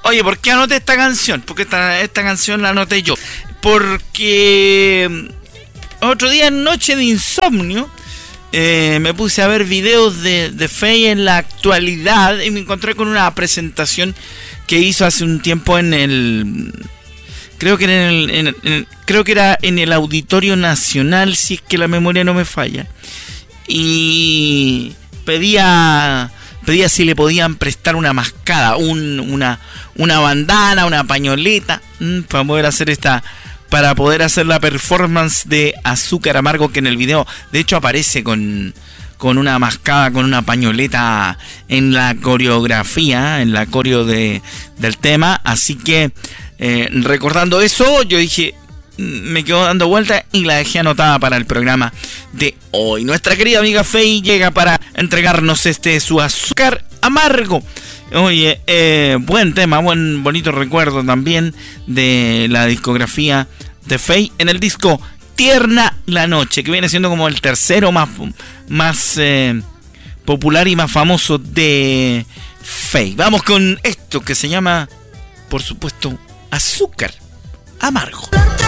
Oye, ¿por qué anoté esta canción? Porque esta canción la anoté yo. Porque otro día en Noche de Insomnio me puse a ver videos de Faye en la actualidad y me encontré con una presentación que hizo hace un tiempo en el... Creo que era en el Auditorio Nacional, si es que la memoria no me falla. Y pedía si le podían prestar una mascada, una bandana, una pañoleta, para poder hacer la performance de Azúcar Amargo, que en el video de hecho aparece con una mascada, con una pañoleta en la coreografía, en la coreo del tema. Así que recordando eso, yo dije, me quedo dando vuelta y la dejé anotada para el programa de hoy. Nuestra querida amiga Faye llega para entregarnos su Azúcar Amargo. Oye, buen tema, bonito recuerdo también de la discografía de Faye en el disco Tierna la Noche, que viene siendo como el tercero más popular y más famoso de Faye. Vamos con esto que se llama, por supuesto, Azúcar Amargo.